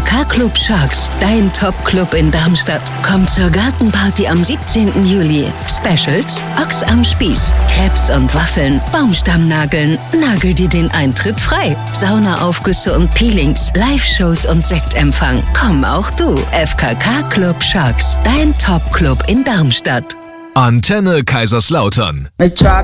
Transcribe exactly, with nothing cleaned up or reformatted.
K K Club Sharks, dein Top-Club in Darmstadt. Komm zur Gartenparty am siebzehnten Juli. Specials: Ochs am Spieß, Crepes und Waffeln, Baumstammnageln. Nagel dir den Eintritt frei. Saunaaufgüsse und Peelings, Live-Shows und Sektempfang. Komm auch du. F K K Club Sharks, dein Top-Club in Darmstadt. Antenne Kaiserslautern.